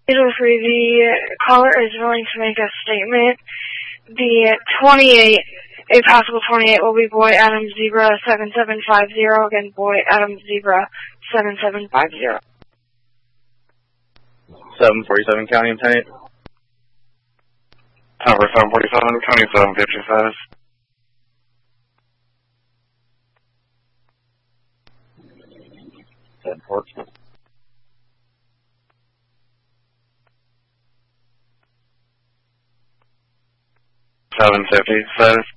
803, the caller is willing to make a statement. The 28, a possible 28 will be Boy Adam Zebra 7750. Again, Boy Adam Zebra 7750. 747 County Lieutenant. Tower 747, County 755. Portsmouth. 750 says.